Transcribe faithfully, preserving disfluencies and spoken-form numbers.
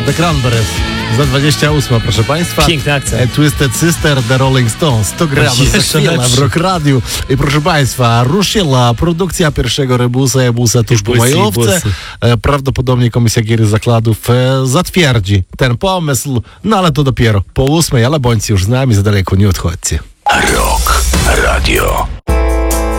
The Cranberries. Za dwadzieścia osiem, proszę Państwa. Piękny akcent. Twisted Sister, The Rolling Stones. To gramy za chwilę w Rock Radiu. I proszę Państwa, ruszyła produkcja pierwszego rebusa i busa tuż po majówce. Prawdopodobnie Komisja Gier Zakładów zatwierdzi ten pomysł, no ale to dopiero po ósmej, ale bądźcie już z nami, za daleko nie odchodźcie. Rock Radio.